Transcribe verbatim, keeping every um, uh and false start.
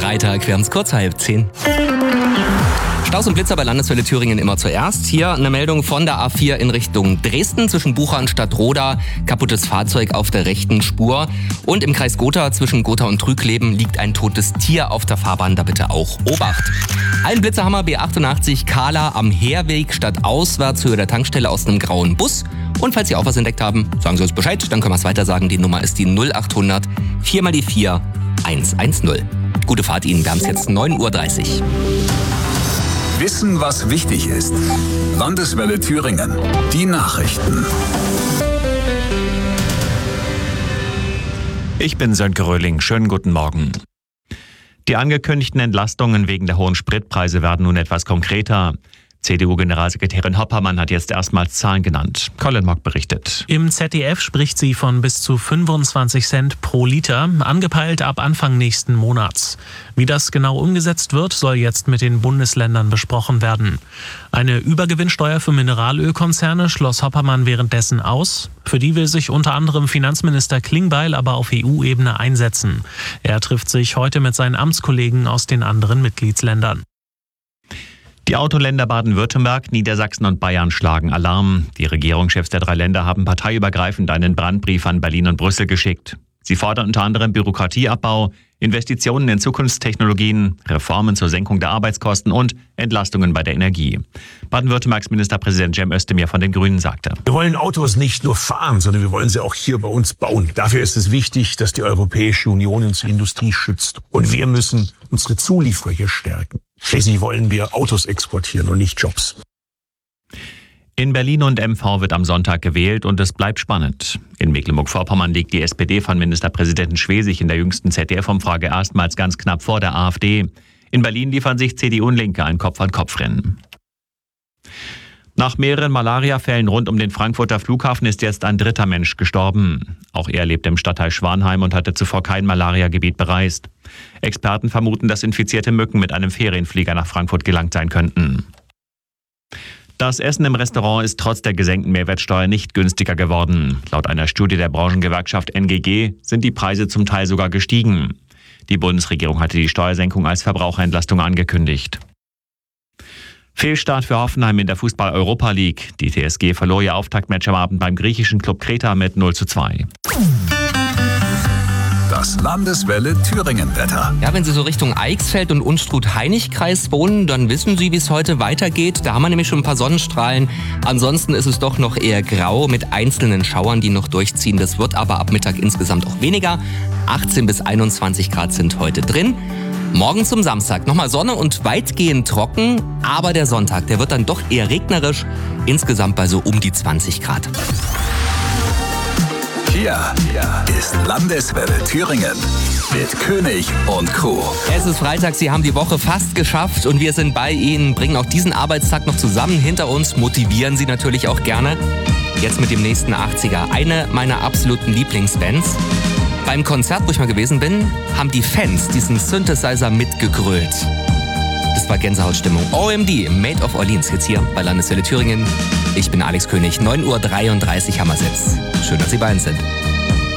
Freitag, wir haben es kurz halb zehn. Staus und Blitzer bei Landeswelle Thüringen immer zuerst. Hier eine Meldung von der A vier in Richtung Dresden zwischen Bucha und Stadtroda. Kaputtes Fahrzeug auf der rechten Spur. Und im Kreis Gotha zwischen Gotha und Trügleben liegt ein totes Tier auf der Fahrbahn. Da bitte auch Obacht. Ein Blitzerhammer B achtundachtzig Kahla am Heerweg statt auswärts Höhe der Tankstelle aus einem grauen Bus. Und falls Sie auch was entdeckt haben, sagen Sie uns Bescheid, dann können wir es weiter sagen. Die Nummer ist die null achthundert vier mal die vier hundertzehn. Gute Fahrt Ihnen, wir haben es jetzt neun Uhr dreißig. Wissen, was wichtig ist. Landeswelle Thüringen. Die Nachrichten. Ich bin Sönke Röhling. Schönen guten Morgen. Die angekündigten Entlastungen wegen der hohen Spritpreise werden nun etwas konkreter. C D U-Generalsekretärin Hoppermann hat jetzt erstmals Zahlen genannt. Colin Mock berichtet. Im Z D F spricht sie von bis zu fünfundzwanzig Cent pro Liter, angepeilt ab Anfang nächsten Monats. Wie das genau umgesetzt wird, soll jetzt mit den Bundesländern besprochen werden. Eine Übergewinnsteuer für Mineralölkonzerne schloss Hoppermann währenddessen aus. Für die will sich unter anderem Finanzminister Klingbeil aber auf E U-Ebene einsetzen. Er trifft sich heute mit seinen Amtskollegen aus den anderen Mitgliedsländern. Die Autoländer Baden-Württemberg, Niedersachsen und Bayern schlagen Alarm. Die Regierungschefs der drei Länder haben parteiübergreifend einen Brandbrief an Berlin und Brüssel geschickt. Sie fordern unter anderem Bürokratieabbau, Investitionen in Zukunftstechnologien, Reformen zur Senkung der Arbeitskosten und Entlastungen bei der Energie. Baden-Württembergs Ministerpräsident Cem Özdemir von den Grünen sagte: Wir wollen Autos nicht nur fahren, sondern wir wollen sie auch hier bei uns bauen. Dafür ist es wichtig, dass die Europäische Union unsere Industrie schützt. Und wir müssen unsere Zulieferer hier stärken. Schließlich wollen wir Autos exportieren und nicht Jobs. In Berlin und M V wird am Sonntag gewählt und es bleibt spannend. In Mecklenburg-Vorpommern liegt die S P D von Ministerpräsidenten Schwesig in der jüngsten Z D F-Umfrage erstmals ganz knapp vor der AfD. In Berlin liefern sich C D U und Linke ein Kopf-an-Kopf-Rennen. Nach mehreren Malariafällen rund um den Frankfurter Flughafen ist jetzt ein dritter Mensch gestorben. Auch er lebt im Stadtteil Schwanheim und hatte zuvor kein Malariagebiet bereist. Experten vermuten, dass infizierte Mücken mit einem Ferienflieger nach Frankfurt gelangt sein könnten. Das Essen im Restaurant ist trotz der gesenkten Mehrwertsteuer nicht günstiger geworden. Laut einer Studie der Branchengewerkschaft N G G sind die Preise zum Teil sogar gestiegen. Die Bundesregierung hatte die Steuersenkung als Verbraucherentlastung angekündigt. Fehlstart für Hoffenheim in der Fußball-Europa League. Die T S G verlor ihr Auftaktmatch am Abend beim griechischen Club Kreta mit null zu zwei. Das Landeswelle Thüringen-Wetter. Ja, wenn Sie so Richtung Eichsfeld und Unstrut-Hainich-Kreis wohnen, dann wissen Sie, wie es heute weitergeht. Da haben wir nämlich schon ein paar Sonnenstrahlen. Ansonsten ist es doch noch eher grau mit einzelnen Schauern, die noch durchziehen. Das wird aber ab Mittag insgesamt auch weniger. achtzehn bis einundzwanzig Grad sind heute drin. Morgen zum Samstag nochmal Sonne und weitgehend trocken, aber der Sonntag, der wird dann doch eher regnerisch, insgesamt bei so um die zwanzig Grad. Hier ist Landeswelle Thüringen mit König und Crew. Es ist Freitag, Sie haben die Woche fast geschafft und wir sind bei Ihnen, bringen auch diesen Arbeitstag noch zusammen hinter uns, motivieren Sie natürlich auch gerne. Jetzt mit dem nächsten achtziger, eine meiner absoluten Lieblingsbands. Beim Konzert, wo ich mal gewesen bin, haben die Fans diesen Synthesizer mitgegrölt. Das war Gänsehautstimmung. O M D, Made of Orleans, jetzt hier bei Landeswelle Thüringen. Ich bin Alex König, neun Uhr dreiunddreißig haben wir es jetzt. Schön, dass Sie bei uns sind.